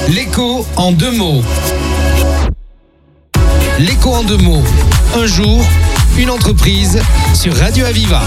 L'écho en 2 mots. L'écho en 2 mots. Un jour, une entreprise sur Radio Aviva.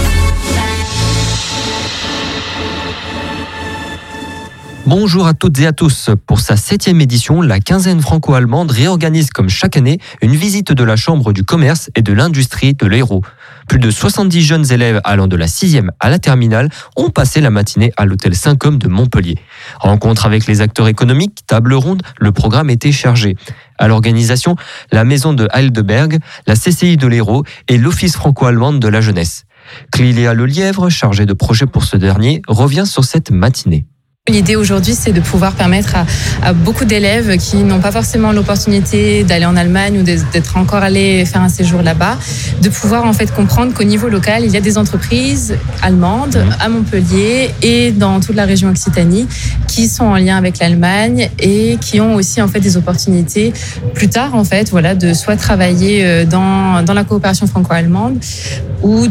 Bonjour à toutes et à tous. Pour sa 7e édition, la quinzaine franco-allemande réorganise comme chaque année une visite de la Chambre du commerce et de l'industrie de l'Hérault. Plus de 70 jeunes élèves allant de la 6e à la terminale ont passé la matinée à l'hôtel Saint-Côme de Montpellier. Rencontre avec les acteurs économiques, table ronde, le programme était chargé. À l'organisation, la maison de Heidelberg, la CCI de l'Hérault et l'Office franco-allemande de la jeunesse. Clélia Lelièvre, chargée de projet pour ce dernier, revient sur cette matinée. L'idée aujourd'hui, c'est de pouvoir permettre à beaucoup d'élèves qui n'ont pas forcément l'opportunité d'aller en Allemagne ou d'être encore allés faire un séjour là-bas, de pouvoir en fait comprendre qu'au niveau local, il y a des entreprises allemandes à Montpellier et dans toute la région Occitanie qui sont en lien avec l'Allemagne et qui ont aussi en fait des opportunités plus tard en fait, voilà, de soit travailler dans la coopération franco-allemande ou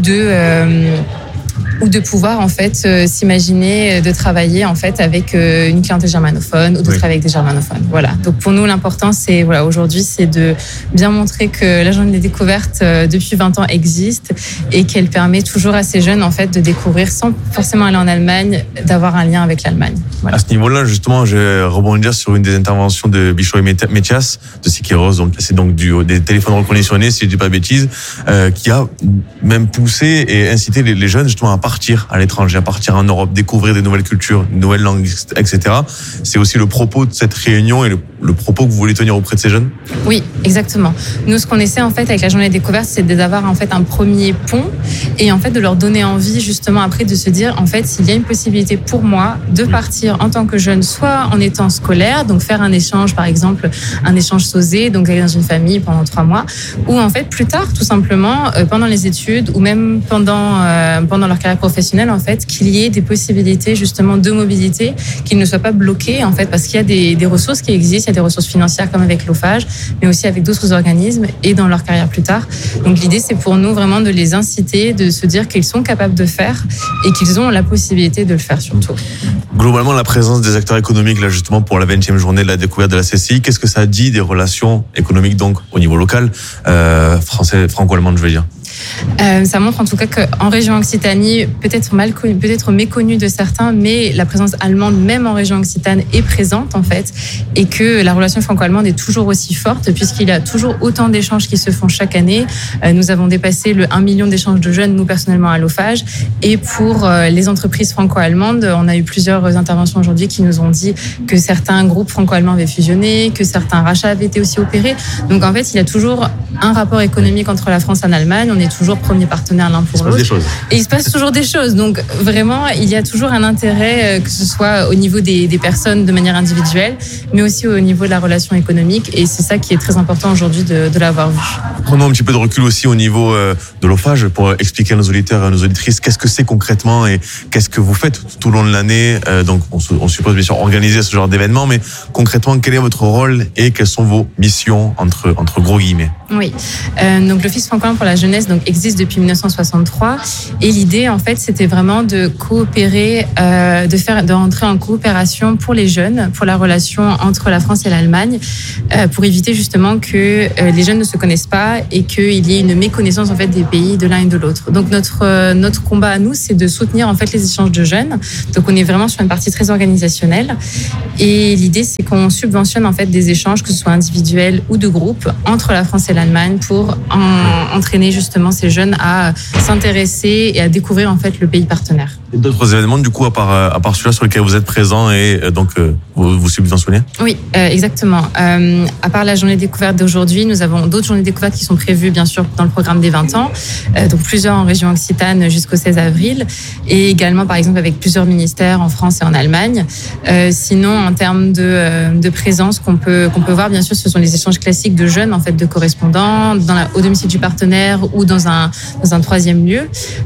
de pouvoir en fait s'imaginer de travailler en fait avec une clientèle germanophone ou de travailler avec des germanophones. Voilà. Donc pour nous l'important c'est aujourd'hui c'est de bien montrer que la journée des découvertes depuis 20 ans existe et qu'elle permet toujours à ces jeunes en fait de découvrir sans forcément aller en Allemagne, d'avoir un lien avec l'Allemagne. Voilà. À ce niveau-là justement, je vais rebondir sur une des interventions de Bichot et Métias de Siqueiros, donc c'est donc des téléphones reconditionnés si je dis pas de bêtises, qui a même poussé et incité les jeunes justement à partir à l'étranger, à partir en Europe, découvrir des nouvelles cultures, de nouvelles langues, etc. C'est aussi le propos de cette réunion et le propos que vous voulez tenir auprès de ces jeunes ? Oui, exactement. Nous, ce qu'on essaie en fait avec la journée découverte, c'est d'avoir en fait un premier pont et en fait de leur donner envie justement après de se dire en fait s'il y a une possibilité pour moi de partir en tant que jeune, soit en étant scolaire, donc faire un échange par exemple, un échange SOSE, donc aller dans une famille pendant 3 mois, ou en fait plus tard tout simplement pendant les études ou même pendant leur carrière professionnelle en fait, qu'il y ait des possibilités justement de mobilité, qu'ils ne soient pas bloqués en fait, parce qu'il y a des ressources qui existent, il y a des ressources financières comme avec l'OFAGE, mais aussi avec d'autres organismes et dans leur carrière plus tard. Donc l'idée c'est pour nous vraiment de les inciter, de se dire qu'ils sont capables de faire et qu'ils ont la possibilité de le faire surtout. Globalement, la présence des acteurs économiques là justement pour la 20e journée de la découverte de la CCI, qu'est-ce que ça dit des relations économiques donc au niveau local, franco-allemande je veux dire? Ça montre en tout cas qu'en région Occitanie, peut-être méconnue de certains, mais la présence allemande, même en région Occitane, est présente en fait, et que la relation franco-allemande est toujours aussi forte, puisqu'il y a toujours autant d'échanges qui se font chaque année. Nous avons dépassé le 1 million d'échanges de jeunes, nous personnellement à l'OFAGE, et pour les entreprises franco-allemandes, on a eu plusieurs interventions aujourd'hui qui nous ont dit que certains groupes franco-allemands avaient fusionné, que certains rachats avaient été aussi opérés. Donc en fait, il y a toujours un rapport économique entre la France et l'Allemagne. On est toujours premier partenaire l'un pour l'autre. Et il se passe toujours des choses. Donc vraiment, il y a toujours un intérêt, que ce soit au niveau des personnes de manière individuelle, mais aussi au niveau de la relation économique. Et c'est ça qui est très important aujourd'hui de l'avoir vu. Prenons un petit peu de recul aussi au niveau de l'OFAGE pour expliquer à nos auditeurs et à nos auditrices qu'est-ce que c'est concrètement et qu'est-ce que vous faites tout au long de l'année. Donc on suppose bien sûr organiser ce genre d'événement, mais concrètement, quel est votre rôle et quelles sont vos missions entre gros guillemets? Oui, donc l'Office franco-allemand pour la jeunesse existe depuis 1963 et l'idée en fait c'était vraiment de coopérer, de rentrer en coopération pour les jeunes, pour la relation entre la France et l'Allemagne, pour éviter justement que les jeunes ne se connaissent pas et qu'il y ait une méconnaissance en fait des pays de l'un et de l'autre. Donc notre combat à nous c'est de soutenir en fait les échanges de jeunes. Donc on est vraiment sur une partie très organisationnelle et l'idée c'est qu'on subventionne en fait des échanges que ce soit individuels ou de groupe entre la France et l'Allemagne pour entraîner justement ces jeunes à s'intéresser et à découvrir en fait le pays partenaire. Et d'autres événements du coup à part celui-là sur lequel vous êtes présent et donc vous subventionnez? Oui, exactement. À part la journée découverte d'aujourd'hui, nous avons d'autres journées découvertes qui sont prévues bien sûr dans le programme des 20 ans, donc plusieurs en région Occitane jusqu'au 16 avril et également par exemple avec plusieurs ministères en France et en Allemagne. Sinon en termes de présence qu'on peut voir bien sûr ce sont les échanges classiques de jeunes en fait de correspondants au domicile du partenaire ou dans un troisième lieu,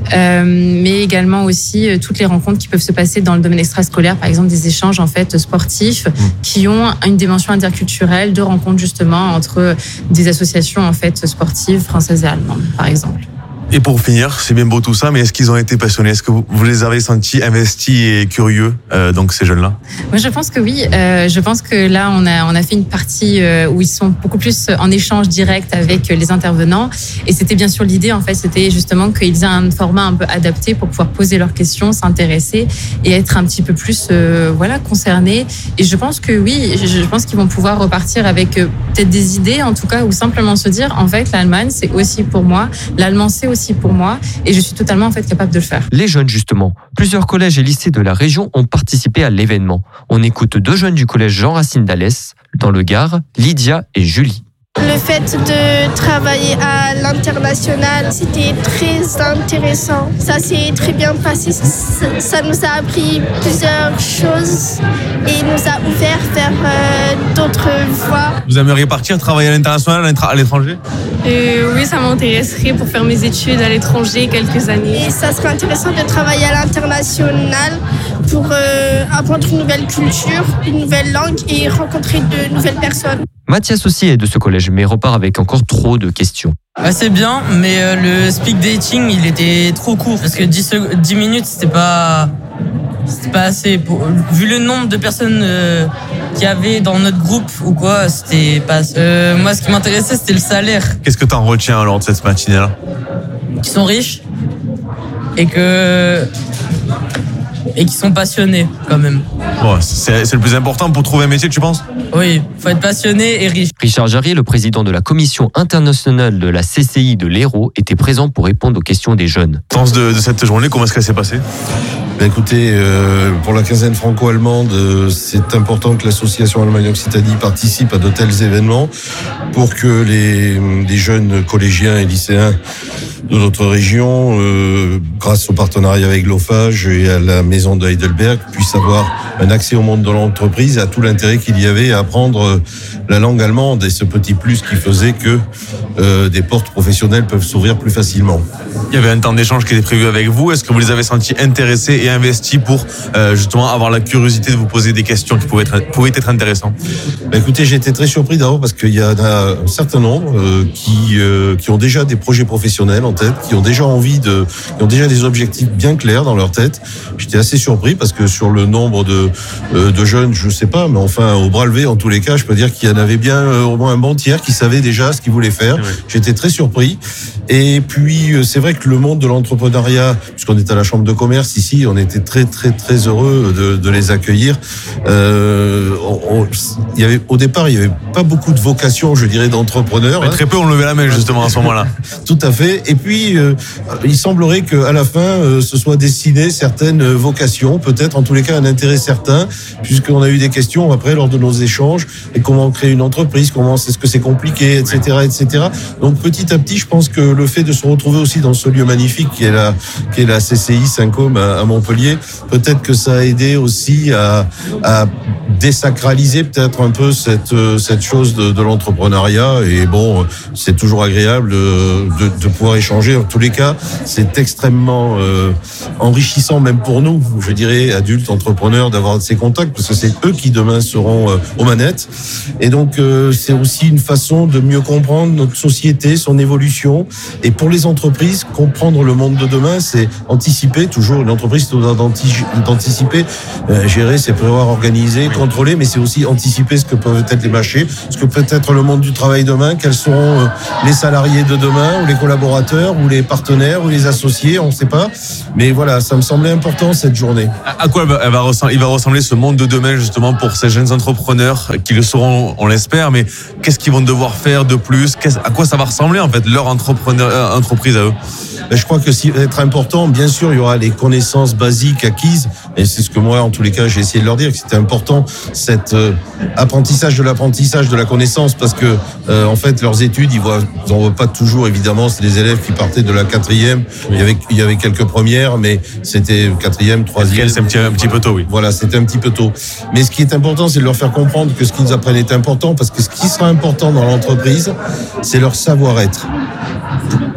mais également aussi toutes les rencontres qui peuvent se passer dans le domaine extrascolaire, par exemple des échanges en fait sportifs qui ont une dimension interculturelle de rencontres justement entre des associations en fait sportives françaises et allemandes, par exemple. Et pour finir, c'est bien beau tout ça, mais est-ce qu'ils ont été passionnés? Est-ce que vous les avez sentis investis et curieux, donc ces jeunes-là? Moi, je pense que oui. Je pense que là, on a fait une partie où ils sont beaucoup plus en échange direct avec les intervenants. Et c'était bien sûr l'idée, en fait, c'était justement qu'ils aient un format un peu adapté pour pouvoir poser leurs questions, s'intéresser et être un petit peu plus, concernés. Et je pense que oui, je pense qu'ils vont pouvoir repartir avec peut-être des idées, en tout cas, ou simplement se dire, en fait, l'Allemagne, c'est aussi pour moi. L'allemand, c'est aussi pour moi et je suis totalement capable de le faire. Les jeunes justement, plusieurs collèges et lycées de la région ont participé à l'événement. On écoute 2 jeunes du collège Jean-Racine d'Alès, dans le Gard, Lydia et Julie. Le fait de travailler à l'international, c'était très intéressant. Ça s'est très bien passé. Ça nous a appris plusieurs choses et nous a ouvert vers d'autres voies. Vous aimeriez partir travailler à l'international, à l'étranger? Oui, ça m'intéresserait pour faire mes études à l'étranger quelques années. Et ça serait intéressant de travailler à l'international pour apprendre une nouvelle culture, une nouvelle langue et rencontrer de nouvelles personnes. Mathias aussi est de ce collège, mais repart avec encore trop de questions. C'est bien, mais le speed dating, il était trop court. Parce que 10 minutes, c'était pas assez. Vu le nombre de personnes qu'il y avait dans notre groupe ou quoi, c'était pas assez. Moi, ce qui m'intéressait, c'était le salaire. Qu'est-ce que t'en retiens alors de cette matinée-là? Qu'ils sont riches et qu'ils sont passionnés quand même. Bon, c'est le plus important pour trouver un métier, tu penses? Oui, faut être passionné et riche. Richard Jarry, le président de la commission internationale de la CCI de l'Hérault, était présent pour répondre aux questions des jeunes. Dans de cette journée, comment est-ce qu'elle s'est passée? Écoutez, pour la quinzaine franco-allemande, c'est important que l'association Allemagne-Occitanie participe à de tels événements pour que les jeunes collégiens et lycéens de notre région, grâce au partenariat avec l'OFAGE et à la maison de Heidelberg, puissent avoir un accès au monde de l'entreprise, à tout l'intérêt qu'il y avait à apprendre la langue allemande et ce petit plus qui faisait que des portes professionnelles peuvent s'ouvrir plus facilement. Il y avait un temps d'échange qui était prévu avec vous. Est-ce que vous les avez sentis intéressés et investis pour justement avoir la curiosité de vous poser des questions qui pouvaient être intéressantes? Écoutez, j'ai été très surpris d'abord parce qu'il y en a un certain nombre qui ont déjà des projets professionnels en tête, qui ont déjà qui ont déjà des objectifs bien clairs dans leur tête. J'étais assez surpris parce que sur le nombre de jeunes, je sais pas, mais enfin au bras levé en tous les cas, je peux dire qu'il y en avait bien au moins un bon tiers qui savait déjà ce qu'ils voulaient faire. Oui. J'étais très surpris. Et puis c'est vrai que le monde de l'entrepreneuriat, puisqu'on est à la chambre de commerce ici, on était très très très heureux de les accueillir. Au départ, il y avait pas beaucoup de vocation, je dirais, d'entrepreneurs. Mais très peu ont levé la main justement à ce moment-là. Tout à fait. Et puis il semblerait qu'à la fin, ce soit dessiné certaines vocations, peut-être en tous les cas un intérêt certain, puisqu'on a eu des questions après lors de nos échanges, et comment créer une entreprise, est-ce que c'est compliqué, etc., etc. Donc petit à petit, je pense que le fait de se retrouver aussi dans ce lieu magnifique qui est la CCI Saint-Côme à Montpellier, peut-être que ça a aidé aussi à désacraliser peut-être un peu cette chose de l'entrepreneuriat. Et bon, c'est toujours agréable de pouvoir échanger. En tous les cas, c'est extrêmement enrichissant même pour nous, je dirais, adultes, entrepreneurs, d'avoir ces contacts, parce que c'est eux qui demain seront aux manettes. Et donc, c'est aussi une façon de mieux comprendre notre société, son évolution. Et pour les entreprises, comprendre le monde de demain, c'est anticiper. Toujours, une entreprise doit d'anticiper, gérer, c'est prévoir, organiser, contrôler, mais c'est aussi anticiper ce que peuvent être les marchés, ce que peut être le monde du travail demain, quels seront les salariés de demain, ou les collaborateurs, ou les partenaires, ou les associés, on ne sait pas. Mais voilà, ça me semblait important cette journée. À quoi il va ressembler ce monde de demain justement pour ces jeunes entrepreneurs qui le seront, on l'espère, mais qu'est-ce qu'ils vont devoir faire de plus? À quoi ça va ressembler en fait leur entreprise à eux? Je crois que ce qui va être important, bien sûr, il y aura les connaissances basiques acquises, et c'est ce que moi, en tous les cas, j'ai essayé de leur dire, que c'était important, cet apprentissage de l'apprentissage de la connaissance, parce que en fait, leurs études, ils en voient pas toujours, évidemment, c'est des élèves qui partaient de la 4e, oui. Il y avait quelques premières, mais c'était 4e, 3e. C'est un petit peu tôt, oui. Voilà, c'était un petit peu tôt. Mais ce qui est important, c'est de leur faire comprendre que ce qu'ils apprennent est important, parce que ce qui sera important dans l'entreprise, c'est leur savoir-être.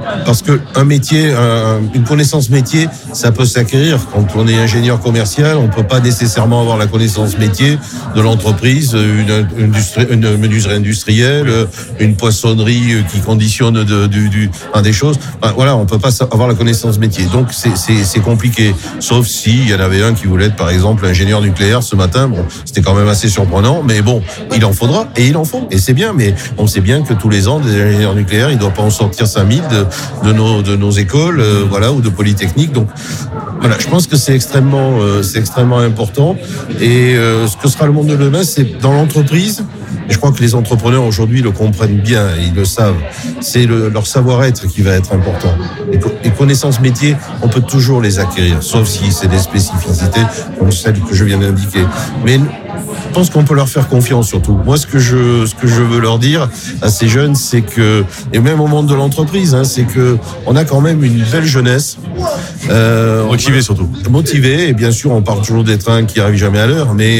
parce que un métier, une connaissance métier, ça peut s'acquérir. Quand on est ingénieur commercial, on peut pas nécessairement avoir la connaissance métier de l'entreprise, une menuiserie industrielle, une poissonnerie qui conditionne des choses. Enfin, voilà, on peut pas avoir la connaissance métier. Donc c'est compliqué. Sauf s'il y en avait un qui voulait être par exemple ingénieur nucléaire ce matin. Bon, c'était quand même assez surprenant, mais bon, il en faudra et il en faut. Et c'est bien, mais on sait bien que tous les ans, des ingénieurs nucléaires, il doit pas en sortir 5000 de nos écoles, voilà, ou de polytechniques. Donc voilà, je pense que c'est extrêmement important. Et ce que sera le monde de demain, c'est dans l'entreprise. Et je crois que les entrepreneurs aujourd'hui le comprennent bien, ils le savent. C'est leur savoir-être qui va être important. Les connaissances métiers, on peut toujours les acquérir, sauf si c'est des spécificités comme celles que je viens d'indiquer. Mais je pense qu'on peut leur faire confiance surtout. Moi, ce que je veux leur dire à ces jeunes, c'est que, et même au monde de l'entreprise, hein, c'est que on a quand même une belle jeunesse. Motivée surtout. Motivée, et bien sûr, on parle toujours des trains qui arrivent jamais à l'heure, mais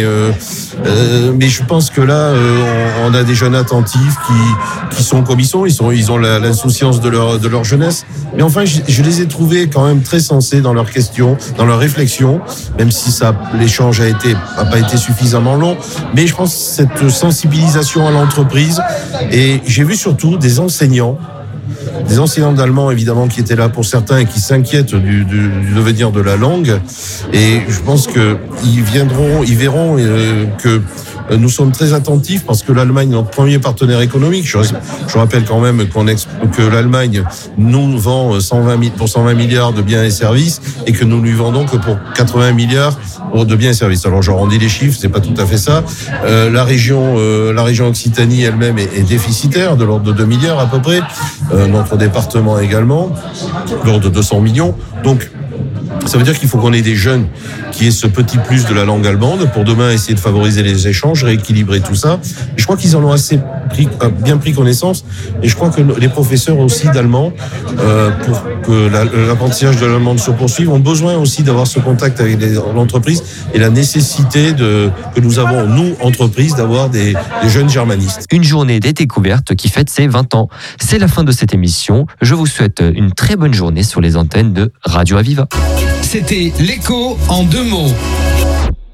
je pense que là, on a des jeunes attentifs qui sont comme ils sont. Ils ont l'insouciance de leur jeunesse. Mais enfin, je les ai trouvés quand même très sensés dans leurs questions, dans leurs réflexions, même si l'échange a pas été suffisamment long. Mais je pense que cette sensibilisation à l'entreprise, et j'ai vu surtout des enseignants d'allemand évidemment qui étaient là pour certains et qui s'inquiètent du devenir de la langue. Et je pense que ils verront que nous sommes très attentifs parce que l'Allemagne est notre premier partenaire économique. Je rappelle quand même que l'Allemagne nous vend 120 milliards de biens et services et que nous lui vendons que pour 80 milliards de biens et services. Alors j'arrondis les chiffres, c'est pas tout à fait ça. La région Occitanie elle-même est déficitaire de l'ordre de 2 milliards à peu près. Notre département également, de l'ordre de 200 millions. Donc ça veut dire qu'il faut qu'on ait des jeunes qui aient ce petit plus de la langue allemande pour demain essayer de favoriser les échanges, rééquilibrer tout ça. Et je crois qu'ils en ont bien pris connaissance. Et je crois que les professeurs aussi d'allemand, pour que l'apprentissage de l'allemand se poursuive, ont besoin aussi d'avoir ce contact avec l'entreprise et la nécessité que nous avons, nous, entreprises, d'avoir des jeunes germanistes. Une journée des découvertes qui fête ses 20 ans. C'est la fin de cette émission. Je vous souhaite une très bonne journée sur les antennes de Radio Aviva. C'était l'écho en 2 mots.